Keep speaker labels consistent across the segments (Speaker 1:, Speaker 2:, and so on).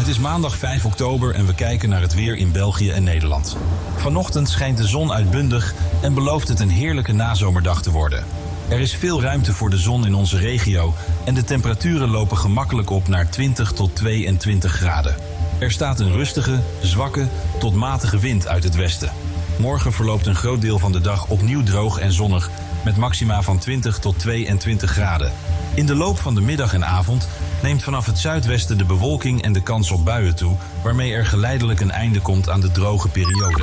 Speaker 1: Het is maandag 5 oktober en we kijken naar het weer in België en Nederland. Vanochtend schijnt de zon uitbundig en belooft het een heerlijke nazomerdag te worden. Er is veel ruimte voor de zon in onze regio en de temperaturen lopen gemakkelijk op naar 20 tot 22 graden. Er staat een rustige, zwakke tot matige wind uit het westen. Morgen verloopt een groot deel van de dag opnieuw droog en zonnig met maxima van 20 tot 22 graden. In de loop van de middag en avond neemt vanaf het zuidwesten de bewolking en de kans op buien toe, waarmee er geleidelijk een einde komt aan de droge periode.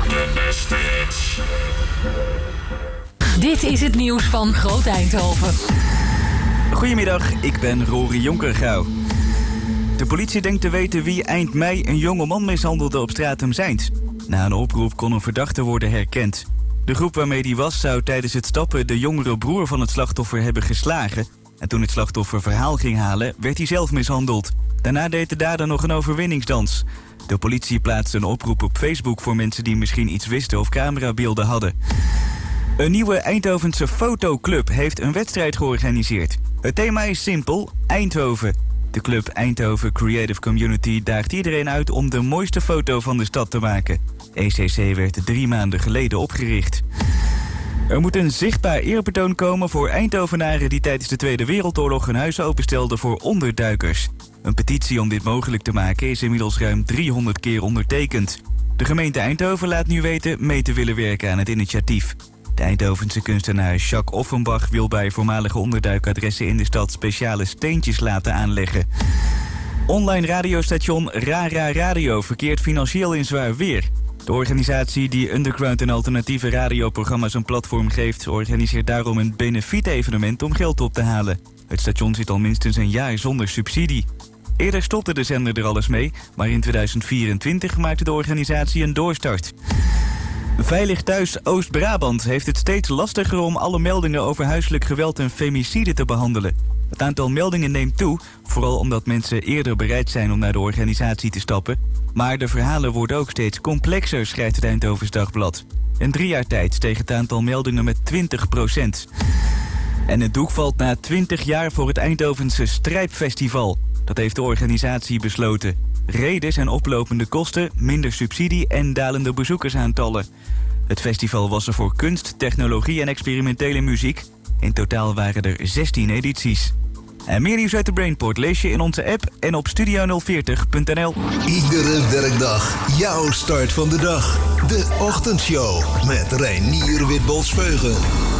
Speaker 2: Dit is het nieuws van Groot Eindhoven.
Speaker 3: Goedemiddag, ik ben Rory Jonkergouw. De politie denkt te weten wie eind mei een jonge man mishandelde op Stratum Zijns. Na een oproep kon een verdachte worden herkend. De groep waarmee die was zou tijdens het stappen de jongere broer van het slachtoffer hebben geslagen. En toen het slachtoffer verhaal ging halen, werd hij zelf mishandeld. Daarna deed de dader nog een overwinningsdans. De politie plaatste een oproep op Facebook voor mensen die misschien iets wisten of camerabeelden hadden. Een nieuwe Eindhovense fotoclub heeft een wedstrijd georganiseerd. Het thema is simpel, Eindhoven. De club Eindhoven Creative Community daagt iedereen uit om de mooiste foto van de stad te maken. ECC werd 3 maanden geleden opgericht. Er moet een zichtbaar eerbetoon komen voor Eindhovenaren die tijdens de Tweede Wereldoorlog hun huis openstelden voor onderduikers. Een petitie om dit mogelijk te maken is inmiddels ruim 300 keer ondertekend. De gemeente Eindhoven laat nu weten mee te willen werken aan het initiatief. De Eindhovense kunstenaar Jacques Offenbach wil bij voormalige onderduikadressen in de stad speciale steentjes laten aanleggen. Online radiostation Rara Radio verkeert financieel in zwaar weer. De organisatie die underground en alternatieve radioprogramma's een platform geeft, organiseert daarom een benefietevenement om geld op te halen. Het station zit al minstens een jaar zonder subsidie. Eerder stopte de zender er alles mee, maar in 2024 maakte de organisatie een doorstart. Veilig Thuis Oost-Brabant heeft het steeds lastiger om alle meldingen over huiselijk geweld en femicide te behandelen. Het aantal meldingen neemt toe, vooral omdat mensen eerder bereid zijn om naar de organisatie te stappen. Maar de verhalen worden ook steeds complexer, schrijft het Eindhovens Dagblad. In 3 jaar tijd steeg het aantal meldingen met 20%. En het doek valt na 20 jaar voor het Eindhovense Strijpfestival. Dat heeft de organisatie besloten. Reden zijn oplopende kosten, minder subsidie en dalende bezoekersaantallen. Het festival was er voor kunst, technologie en experimentele muziek. In totaal waren er 16 edities. En meer nieuws uit de Brainport lees je in onze app en op studio040.nl.
Speaker 4: Iedere werkdag jouw start van de dag. De Ochtendshow met Reinier Witbols-Veugen.